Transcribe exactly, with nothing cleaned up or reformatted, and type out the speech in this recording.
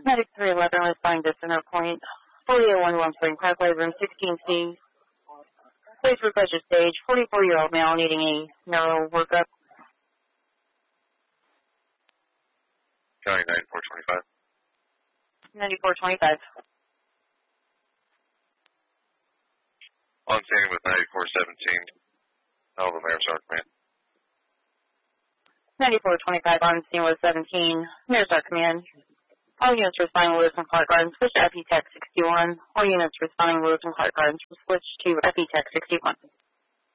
ninety-three eleven responding to center point. forty-eight one Warm Spring Parkway, room sixteen C. Please request your stage. forty-four-year-old male needing a neuro workup. County ninety-four twenty-five. ninety-four twenty-five. On scene with ninety-four seventeen. Alva Mayor's Arc Command. ninety-four twenty-five on scene with seventeen. Mayor's Arc Command. All units responding Lewis and Clark Gardens, switch to F E Tech sixty-one. All units responding Lewis and Clark Gardens, switch to F E Tech sixty-one.